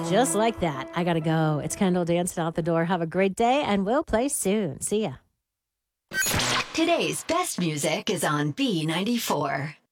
Just like that. I gotta go. It's Kendall dancing out the door. Have a great day, and we'll play soon. See ya. Today's best music is on B94.